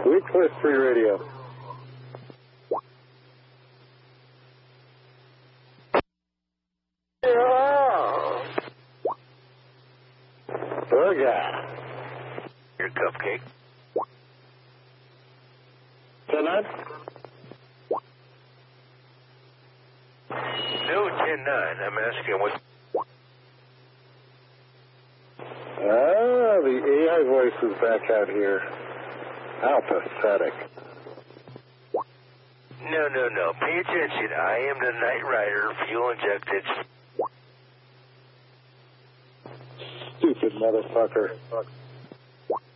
Weakcliff Free Radio. Booga. Your cupcake. Tonight? No, 10-9. I'm asking what... The AI voice is back out here. How pathetic. No. Pay attention. I am the Night Rider, fuel injected. Stupid motherfucker.